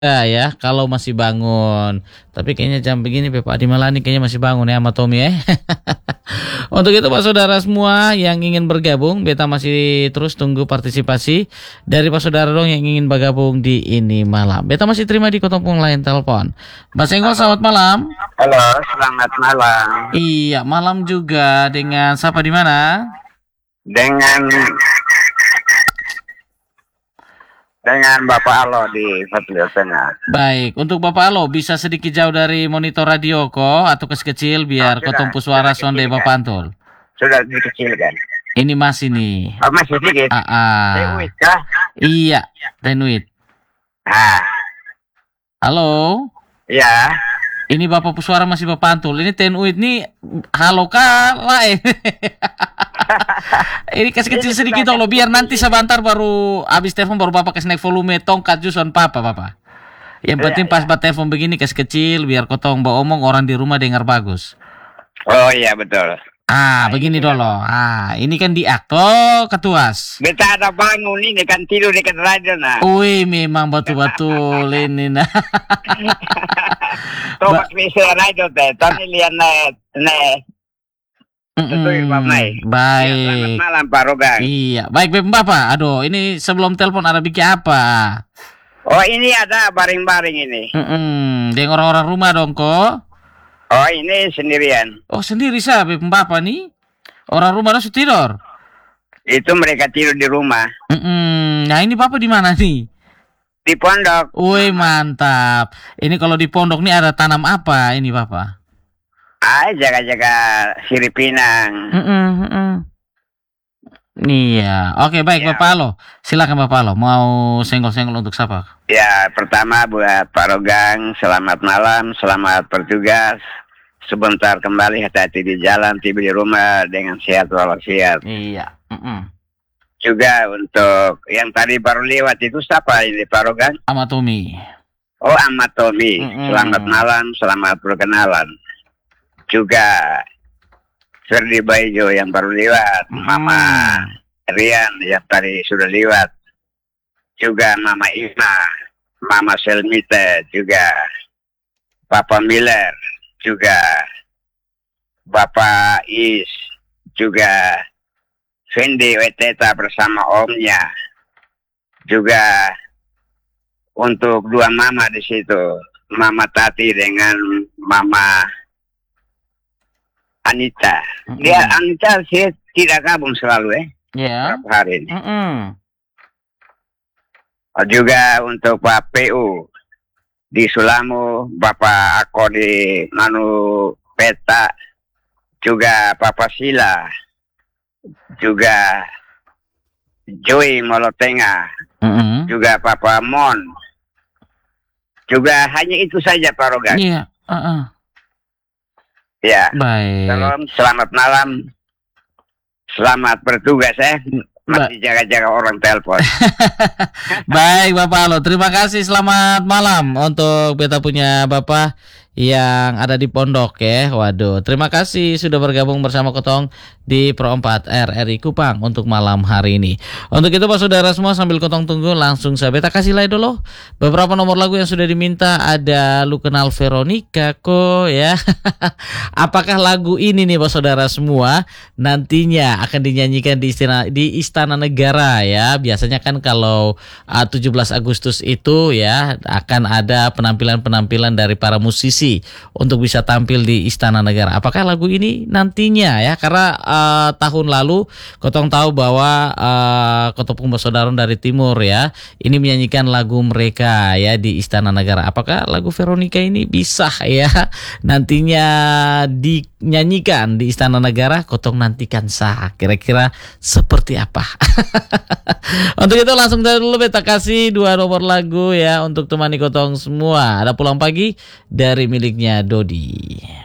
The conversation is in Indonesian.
Ya, kalau masih bangun. Tapi kayaknya jam begini Pak Adi Malani kayaknya masih bangun ya sama Tommy ya. Untuk itu Pak Saudara semua yang ingin bergabung, beta masih terus tunggu partisipasi dari Pak Saudara dong yang ingin bergabung di ini malam. Beta masih terima di kotompung lain telepon. Mbak Senggol, selamat malam. Halo, selamat malam. Iya, malam juga dengan siapa di mana? Dengan Bapak Alo di Fatlia Tengah. Baik, untuk Bapak Alo bisa sedikit jauh dari monitor radio kok atau kecil biar ketumpu suara sonde Bapak Antul. Sudah dikecilkan. Ini masih nih. Oh, masih sedikit. Tenuit kah? Iya, Tenuit. Halo. Iya. Ini Bapak suara masih Bapak Antul. Ini Tenuit nih halo kalah. Ini kasih kecil sedikit loh biar nanti sebentar baru habis telepon baru Bapak kasih naik volume tongkat juson Bapak. Yang penting pas Bapak telepon begini kasih kecil biar kotong bawa omong orang di rumah dengar bagus. Oh iya betul. Begini dulu. Ini kan di akto ketuas. Beta ada bangun ini kan tidur dekat radio nah. Wih, memang betul-betul ini nah. Tobak bisa radio teh. Tadi lihat nih. Baik. Selamat malam Pak Rogang. Iya, baik Bapak. Aduh, ini sebelum telepon ada bikin apa? Oh ini ada baring-baring ini. Dengan orang-orang rumah dong kok. Oh ini sendirian. Oh sendiri siapa Bapak nih? Orang rumah langsung tidur. Itu mereka tidur di rumah. Nah ini Bapak di mana nih? Di pondok. Wih mantap. Ini kalau di pondok nih ada tanam apa ini Bapak? Jaga-jaga sirip pinang. Iya, oke baik ya. Bapak Alo, silakan Bapak Alo. Mau senggol-senggol untuk siapa? Ya, pertama buat Pak Rogang, selamat malam, selamat bertugas. Sebentar kembali hati-hati di jalan, tiba di rumah dengan sehat walafiat. Iya. Juga untuk yang tadi baru lewat itu siapa ini Pak Rogang? Ahmad Tommy. Oh Ahmad Tommy, selamat malam, selamat perkenalan. Juga Ferdi Baijo yang baru lewat, Mama Rian yang tadi sudah lewat, juga Mama Ima, Mama Selmite, juga Papa Miller, juga Bapak Is, juga Fendi Weteta bersama omnya, juga untuk dua mama di situ, Mama Tati dengan Mama Anita. Dia Anita sih tidak gabung selalu berapa hari ini. Juga untuk Pak PU di Sulamu, Bapak Ako di Manu Peta, juga Papa Sila, juga Joy Molotenga, juga Papa Mon. Juga hanya itu saja Pak Rogan. Iya. Ya, baik. Salam, selamat malam, selamat bertugas masih jaga-jaga orang telepon. Baik Bapak Alo, terima kasih, selamat malam untuk beta punya Bapak yang ada di pondok ya. Waduh, terima kasih sudah bergabung bersama Kotong di Pro 4 RRI Kupang untuk malam hari ini. Untuk itu Pak Saudara semua sambil Kotong tunggu langsung saya beta kasih lay dulu beberapa nomor lagu yang sudah diminta. Ada Lu Kenal Veronica kok ya. Apakah lagu ini nih Pak Saudara semua nantinya akan dinyanyikan di Istana Negara ya. Biasanya kan kalau 17 Agustus itu ya akan ada penampilan-penampilan dari para musisi untuk bisa tampil di Istana Negara. Apakah lagu ini nantinya ya? Karena tahun lalu Kotong tahu bahwa Kotopung Bersaudara dari Timur ya ini menyanyikan lagu mereka ya di Istana Negara. Apakah lagu Veronica ini bisa ya nantinya dinyanyikan di Istana Negara? Kotong nantikan sah kira-kira seperti apa. Untuk itu langsung dulu beta kasih dua nomor lagu ya untuk temani Kotong semua. Ada Pulang Pagi dari miliknya Dodi.